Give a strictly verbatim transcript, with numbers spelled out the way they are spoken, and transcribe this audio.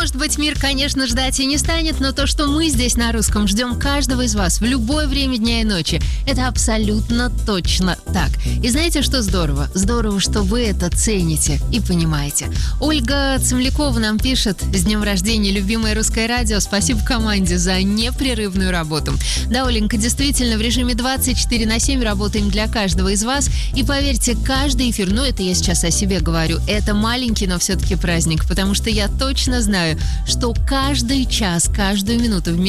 Может быть, мир, конечно, ждать и не станет, но то, что мы здесь на русском ждем каждого из вас в любое время дня и ночи, это абсолютно точно так. И знаете, что здорово? Здорово, что вы это цените и понимаете. Ольга Цемлякова нам пишет: с днем рождения, любимое русское радио, спасибо команде за непрерывную работу. Да, Оленька, действительно, в режиме двадцать четыре на семь работаем для каждого из вас. И поверьте, каждый эфир, ну это я сейчас о себе говорю, это маленький, но все-таки праздник, потому что я точно знаю, что каждый час, каждую минуту вместе